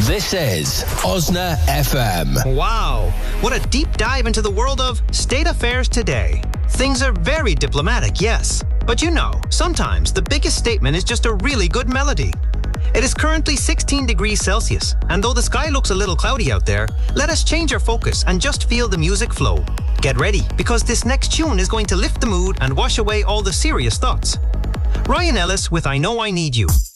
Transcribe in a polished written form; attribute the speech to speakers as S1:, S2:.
S1: This is Osna FM.
S2: Wow, what a deep dive into the world of state affairs today. Things are very diplomatic, yes. But you know, sometimes the biggest statement is just a really good melody. It is currently 16 degrees Celsius, and though the sky looks a little cloudy out there, let us change our focus and just feel the music flow. Get ready, because this next tune is going to lift the mood and wash away all the serious thoughts. Ryan Ellis with I Know I Need You.